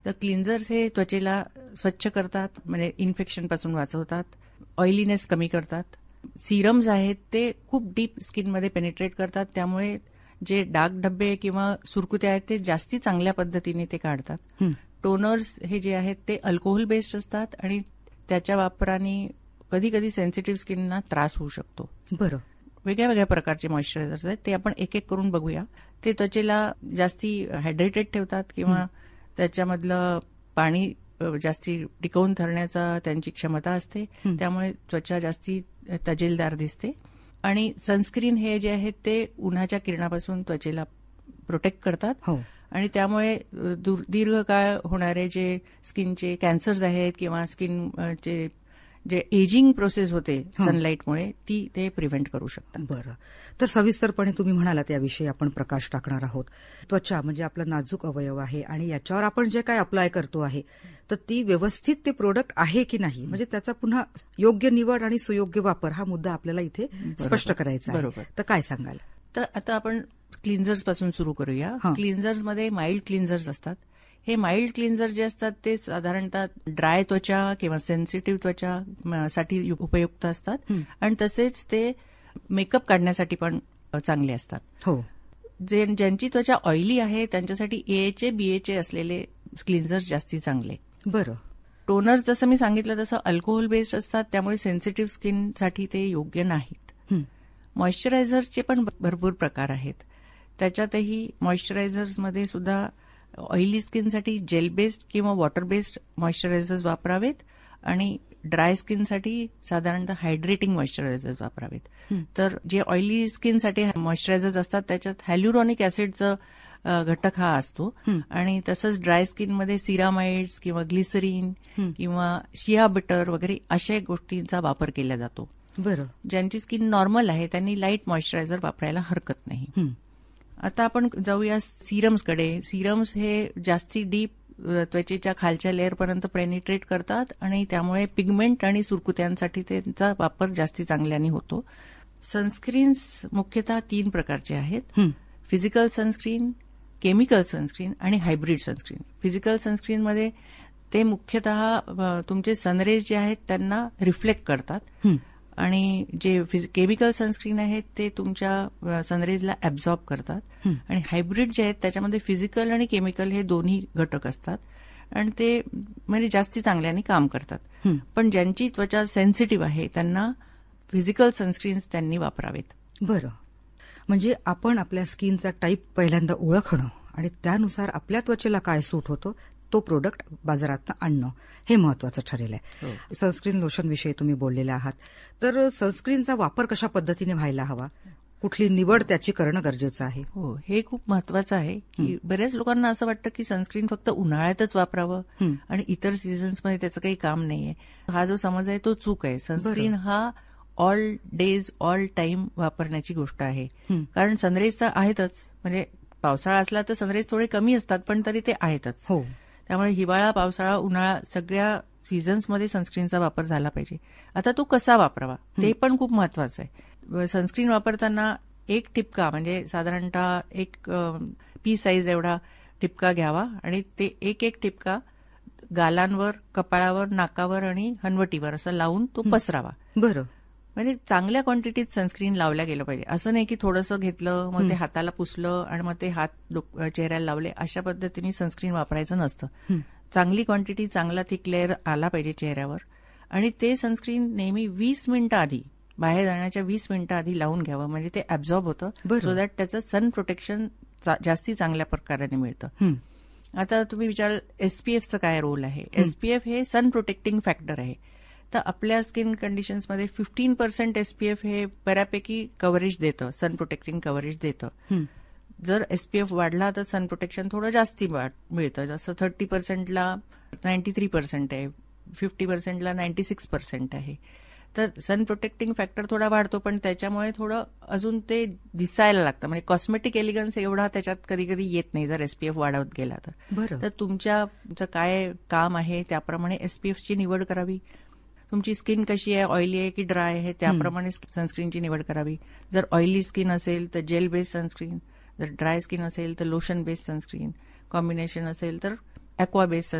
तर क्लिन्झर्स हे त्वचेला स्वच्छ करतात, म्हणजे इन्फेक्शनपासून वाचवतात, ऑइलीनेस कमी करतात. सिरम्स आहेत ते खूप डीप स्किनमध्ये पेनिट्रेट करतात, त्यामुळे जे डाग धब्बे किंवा सुरकुत्या आहेत ते जास्ती चांगल्या पद्धतीने ते काढतात. टोनर्स हे जे आहेत ते अल्कोहोल बेस्ड असतात आणि त्याच्या वापराने कधी कधी सेन्सिटिव्ह स्किनना त्रास होऊ शकतो. बरं. वेगळ्या वेगळ्या प्रकारचे मॉइश्चरायझर्स आहेत, ते आपण एक एक करून बघूया. ते त्वचेला जास्ती हायड्रेटेड ठेवतात किंवा त्याच्यामधलं पाणी जास्ती टिकवून धरण्याचा त्यांची क्षमता असते, त्यामुळे त्वचा जास्ती तजेलदार दिसते. आणि सनस्क्रीन हे जे आहेत ते उन्हाच्या किरणापासून त्वचेला प्रोटेक्ट करतात आणि त्यामुळे दीर्घकाळ होणारे जे स्किनचे कॅन्सर्स आहेत किंवा स्किनचे जे एजिंग प्रोसेस होते सनलाईटमुळे ती ते प्रिव्हेंट करू शकतात. बरं. तर सविस्तरपणे तुम्ही म्हणालात याविषयी आपण प्रकाश टाकणार आहोत. त्वचा म्हणजे आपला नाजूक अवयव आहे आणि याच्यावर आपण जे काय अप्लाय करतो आहे तर ती व्यवस्थित ते प्रोडक्ट आहे की नाही, म्हणजे त्याचा पुन्हा योग्य निवड आणि सुयोग्य वापर हा मुद्दा आपल्याला इथे स्पष्ट करायचा आहे. बरोबर. तर काय सांगाल? तर आता आपण क्लिन्झर्स पासून सुरू करूया. क्लिन्झर्समध्ये माइल्ड क्लिन्झर्स असतात. हे माइल्ड क्लिन्झर जे असतात ते साधारणतः ड्राय त्वचा किंवा सेन्सिटिव्ह त्वचा साठी उपयुक्त असतात आणि तसेच ते मेकअप काढण्यासाठी पण चांगले असतात. हो. ज्यांची त्वचा ऑइली आहे त्यांच्यासाठी एएचए बीएचए असलेले क्लिन्झर्स जास्ती चांगले. बरं. टोनर्स जसं मी सांगितलं तसं अल्कोहोल बेस्ड असतात, त्यामुळे सेन्सिटिव्ह स्किनसाठी ते योग्य नाहीत. मॉइश्चरायझर्सचे पण भरपूर प्रकार आहेत. त्याच्यातही मॉइश्चरायझर्समध्ये सुद्धा ऑइली स्किनसाठी जेल बेस्ड किंवा वॉटर बेस्ड मॉइश्चरायझर्स वापरावेत आणि ड्राय स्किनसाठी साधारणतः हायड्रेटिंग मॉइश्चरायझर्स वापरावेत. तर जे ऑइली स्किनसाठी मॉइश्चरायझर्स असतात त्याच्यात हॅल्युरॉनिक ऍसिडचं घटक हा असतो आणि तसंच ड्राय स्किनमध्ये सिरामाइड्स किंवा ग्लिसरीन किंवा शिया बटर वगैरे अशा गोष्टींचा वापर केला जातो. बरं. ज्यांची स्किन नॉर्मल आहे त्यांनी लाईट मॉइश्चरायझर वापरायला हरकत नाही. आता आपण जाऊया सिरम्सकडे. सिरम्स हे जास्ती डीप त्वचेच्या खालच्या लेअरपर्यंत पेनिट्रेट करतात आणि त्यामुळे पिगमेंट आणि सुरकुत्यांसाठी त्यांचा वापर जास्ती चांगल्याने होतो. सनस्क्रीन्स मुख्यतः 3 प्रकारचे आहेत: फिजिकल सनस्क्रीन, केमिकल सनस्क्रीन आणि हायब्रिड सनस्क्रीन. फिजिकल सनस्क्रीनमध्ये ते मुख्यतः तुमचे सनरेज जे आहेत त्यांना रिफ्लेक्ट करतात आणि जे केमिकल सनस्क्रीन आहेत ते तुमच्या सनरेजला ऍब्झॉर्ब करतात आणि हायब्रिड जे आहेत त्याच्यामध्ये फिजिकल आणि केमिकल हे दोन्ही घटक असतात आणि ते म्हणजे जास्ती चांगल्याने काम करतात. पण ज्यांची त्वचा सेन्सिटिव्ह आहे त्यांना फिजिकल सनस्क्रीन्स त्यांनी वापरावेत. बरं. म्हणजे आपण आपल्या स्किनचा टाईप पहिल्यांदा ओळखणं आणि त्यानुसार आपल्या त्वचेला काय सूट होतो तो प्रोडक्ट बाजारात आणणं हे महत्वाचं ठरेल आहे. सनस्क्रीन लोशन विषयी तुम्ही बोललेले आहात. तर सनस्क्रीनचा वापर कशा पद्धतीने व्हायला हवा, कुठली निवड त्याची करणं गरजेचं आहे? हो, हे खूप महत्वाचं आहे की बऱ्याच लोकांना असं वाटतं की सनस्क्रीन फक्त उन्हाळ्यातच वापरावं आणि इतर सीझन्समध्ये त्याचं काही काम नाहीये. हा जो समज आहे तो चूक आहे. सनस्क्रीन हा ऑल डेज ऑल टाइम वापरण्याची गोष्ट आहे. कारण सनरेज तर आहेतच, म्हणजे पावसाळा असला तर सनरेज थोडे कमी असतात पण तरी ते आहेतच. त्यामुळे हिवाळा, पावसाळा, उन्हाळा सगळ्या सीझन्समध्ये सनस्क्रीनचा वापर झाला पाहिजे. आता तो कसा वापरावा ते पण खूप महत्वाचं आहे. सनस्क्रीन वापरताना एक ठिपका म्हणजे साधारणतः एक पी साईज एवढा ठिपका घ्यावा आणि ते एक एक ठिपका गालांवर, कपाळावर, नाकावर आणि हनवटीवर असं लावून तो पसरावा. बरं. म्हणजे चांगल्या क्वांटिटीत सनस्क्रीन लावल्या गेलं पाहिजे. असं नाही की थोडंसं घेतलं मग ते हाताला पुसलं आणि मग ते हात चेहऱ्याला लावले, अशा पद्धतीने सनस्क्रीन वापरायचं नसतं. चांगली क्वांटिटी, चांगला थिक लेअर आला पाहिजे चेहऱ्यावर आणि ते सनस्क्रीन नेहमी 20 मिनिटं आधी, बाहेर जाण्याच्या 20 मिनिटं आधी लावून घ्यावं, म्हणजे ते ऍब्झॉर्ब होतं, सो दॅट त्याचं सन प्रोटेक्शन जास्ती चांगल्या प्रकारे मिळतं. आता तुम्ही विचाराल एसपीएफचं काय रोल आहे. एसपीएफ हे सन प्रोटेक्टिंग फॅक्टर आहे. तर आपल्या स्किन कंडिशन्समध्ये 15% एसपीएफ हे बऱ्यापैकी कव्हरेज देतं, सन प्रोटेक्टिंग कव्हरेज देतं. जर एसपीएफ वाढला तर सन प्रोटेक्शन थोडं जास्ती मिळतं. जसं 30%ला 93% आहे, 50%ला 96% आहे. तर सन प्रोटेक्टिंग फॅक्टर थोडा वाढतो, पण त्याच्यामुळे थोडं अजून ते दिसायला लागतं, म्हणजे कॉस्मेटिक एलिगन्स एवढा त्याच्यात कधी कधी येत नाही जर एसपीएफ वाढवत गेला तर. तर तुमचं काय काम आहे त्याप्रमाणे एसपीएफची निवड करावी. तुमची स्किन कशी आहे, ऑइली आहे की ड्राय आहे, त्याप्रमाणे सनस्क्रीनची निवड करावी. जर ऑइली स्किन असेल तर जेल बेस्ड सनस्क्रीन, जर ड्राय स्किन असेल तर लोशन बेस्ड सनस्क्रीन, कॉम्बिनेशन असेल तर ॲक्वा बेस